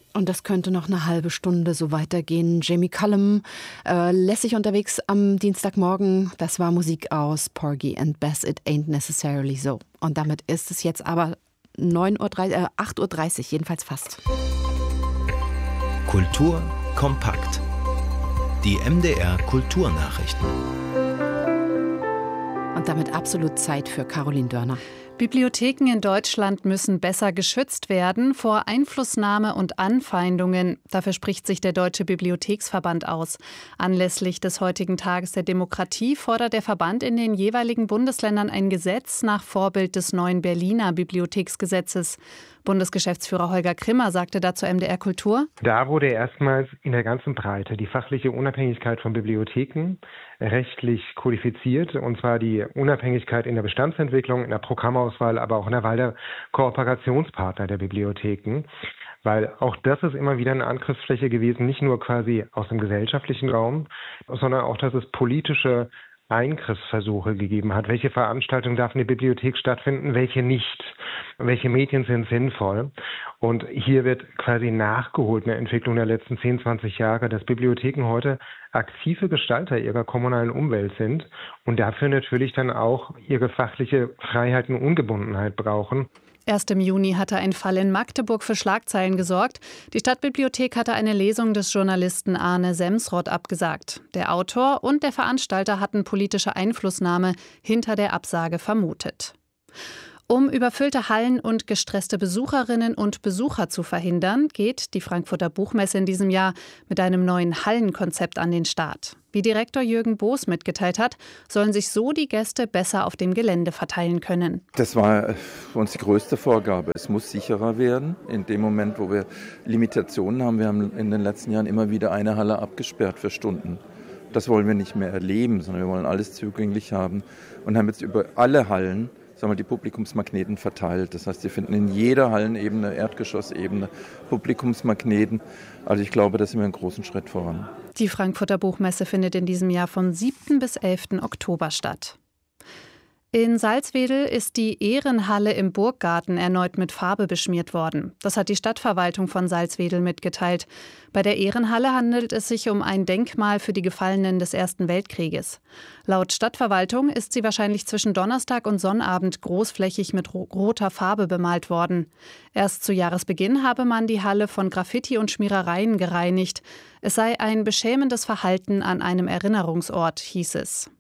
Und das könnte noch eine halbe Stunde so weitergehen. Jamie Cullum, lässig unterwegs am Dienstagmorgen. Das war Musik aus Porgy and Bess, It Ain't Necessarily So. Und damit ist es jetzt aber 8:30 Uhr, jedenfalls fast. Kultur kompakt. Die MDR Kulturnachrichten. Und damit absolut Zeit für Caroline Dörner. Bibliotheken in Deutschland müssen besser geschützt werden vor Einflussnahme und Anfeindungen. Dafür spricht sich der Deutsche Bibliotheksverband aus. Anlässlich des heutigen Tages der Demokratie fordert der Verband in den jeweiligen Bundesländern ein Gesetz nach Vorbild des neuen Berliner Bibliotheksgesetzes. Bundesgeschäftsführer Holger Krimmer sagte dazu MDR Kultur: Da wurde erstmals in der ganzen Breite die fachliche Unabhängigkeit von Bibliotheken rechtlich kodifiziert, und zwar die Unabhängigkeit in der Bestandsentwicklung, in der Programmauswahl, aber auch in der Wahl der Kooperationspartner der Bibliotheken. Weil auch das ist immer wieder eine Angriffsfläche gewesen, nicht nur quasi aus dem gesellschaftlichen Raum, sondern auch, dass es politische Eingriffsversuche gegeben hat. Welche Veranstaltung darf in der Bibliothek stattfinden, welche nicht? Welche Medien sind sinnvoll? Und hier wird quasi nachgeholt eine Entwicklung der letzten 10, 20 Jahre, dass Bibliotheken heute aktive Gestalter ihrer kommunalen Umwelt sind und dafür natürlich dann auch ihre fachliche Freiheit und Ungebundenheit brauchen. Erst im Juni hatte ein Fall in Magdeburg für Schlagzeilen gesorgt. Die Stadtbibliothek hatte eine Lesung des Journalisten Arne Semsrott abgesagt. Der Autor und der Veranstalter hatten politische Einflussnahme hinter der Absage vermutet. Um überfüllte Hallen und gestresste Besucherinnen und Besucher zu verhindern, geht die Frankfurter Buchmesse in diesem Jahr mit einem neuen Hallenkonzept an den Start. Wie Direktor Jürgen Boos mitgeteilt hat, sollen sich so die Gäste besser auf dem Gelände verteilen können. Das war für uns die größte Vorgabe. Es muss sicherer werden. In dem Moment, wo wir Limitationen haben, wir haben in den letzten Jahren immer wieder eine Halle abgesperrt für Stunden. Das wollen wir nicht mehr erleben, sondern wir wollen alles zugänglich haben und haben jetzt über alle Hallen die Publikumsmagneten verteilt. Das heißt, Sie finden in jeder Hallenebene, Erdgeschossebene Publikumsmagneten. Also ich glaube, da sind wir einen großen Schritt voran. Die Frankfurter Buchmesse findet in diesem Jahr vom 7. bis 11. Oktober statt. In Salzwedel ist die Ehrenhalle im Burggarten erneut mit Farbe beschmiert worden. Das hat die Stadtverwaltung von Salzwedel mitgeteilt. Bei der Ehrenhalle handelt es sich um ein Denkmal für die Gefallenen des Ersten Weltkrieges. Laut Stadtverwaltung ist sie wahrscheinlich zwischen Donnerstag und Sonnabend großflächig mit roter Farbe bemalt worden. Erst zu Jahresbeginn habe man die Halle von Graffiti und Schmierereien gereinigt. Es sei ein beschämendes Verhalten an einem Erinnerungsort, hieß es.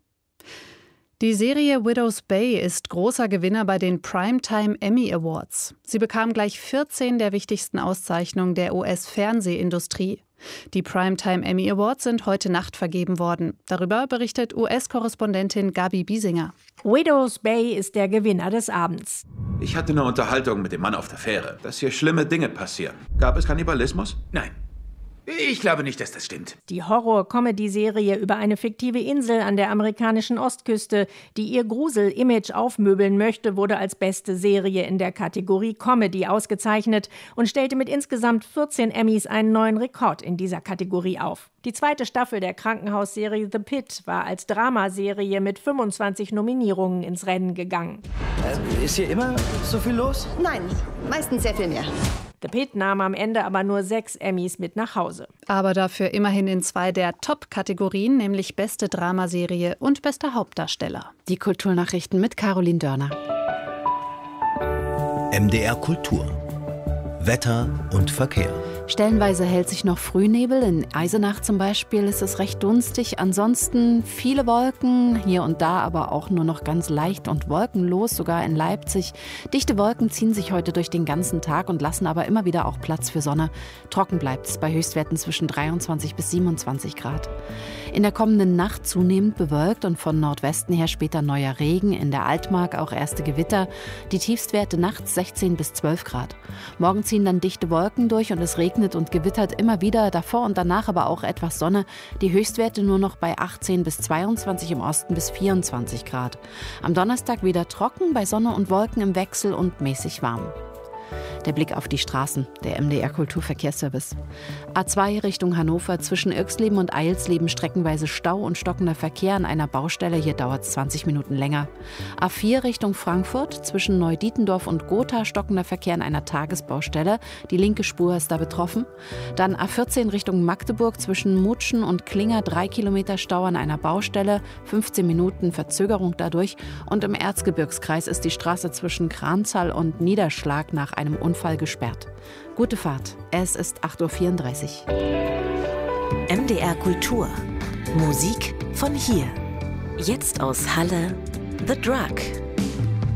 Die Serie Widow's Bay ist großer Gewinner bei den Primetime Emmy Awards. Sie bekam gleich 14 der wichtigsten Auszeichnungen der US-Fernsehindustrie. Die Primetime Emmy Awards sind heute Nacht vergeben worden. Darüber berichtet US-Korrespondentin Gabi Biesinger. Widow's Bay ist der Gewinner des Abends. Ich hatte eine Unterhaltung mit dem Mann auf der Fähre, dass hier schlimme Dinge passieren. Gab es Kannibalismus? Nein. Ich glaube nicht, dass das stimmt. Die Horror-Comedy-Serie über eine fiktive Insel an der amerikanischen Ostküste, die ihr Grusel-Image aufmöbeln möchte, wurde als beste Serie in der Kategorie Comedy ausgezeichnet und stellte mit insgesamt 14 Emmys einen neuen Rekord in dieser Kategorie auf. Die zweite Staffel der Krankenhausserie The Pit war als Dramaserie mit 25 Nominierungen ins Rennen gegangen. Ist hier immer so viel los? Nein, meistens sehr viel mehr. The Pit nahm am Ende aber nur 6 Emmys mit nach Hause. Aber dafür immerhin in 2 der Top-Kategorien, nämlich beste Dramaserie und bester Hauptdarsteller. Die Kulturnachrichten mit Caroline Dörner. MDR Kultur. Wetter und Verkehr. Stellenweise hält sich noch Frühnebel. In Eisenach zum Beispiel ist es recht dunstig. Ansonsten viele Wolken, hier und da aber auch nur noch ganz leicht und wolkenlos, sogar in Leipzig. Dichte Wolken ziehen sich heute durch den ganzen Tag und lassen aber immer wieder auch Platz für Sonne. Trocken bleibt es bei Höchstwerten zwischen 23 bis 27 Grad. In der kommenden Nacht zunehmend bewölkt und von Nordwesten her später neuer Regen. In der Altmark auch erste Gewitter. Die Tiefstwerte nachts 16 bis 12 Grad. Morgen ziehen dann dichte Wolken durch und es regnet und gewittert immer wieder, davor und danach aber auch etwas Sonne. Die Höchstwerte nur noch bei 18 bis 22, im Osten bis 24 Grad. Am Donnerstag wieder trocken, bei Sonne und Wolken im Wechsel und mäßig warm. Der Blick auf die Straßen, der MDR Kulturverkehrsservice. A2 Richtung Hannover, zwischen Irxleben und Eilsleben streckenweise Stau und stockender Verkehr an einer Baustelle. Hier dauert es 20 Minuten länger. A4 Richtung Frankfurt, zwischen Neudietendorf und Gotha stockender Verkehr an einer Tagesbaustelle. Die linke Spur ist da betroffen. Dann A14 Richtung Magdeburg, zwischen Mutschen und Klinger 3 Kilometer Stau an einer Baustelle. 15 Minuten Verzögerung dadurch. Und im Erzgebirgskreis ist die Straße zwischen Kranzal und Niederschlag nach einem Unfall gesperrt. Gute Fahrt. Es ist 8:34 Uhr. MDR Kultur. Musik von hier. Jetzt aus Halle, The Drug.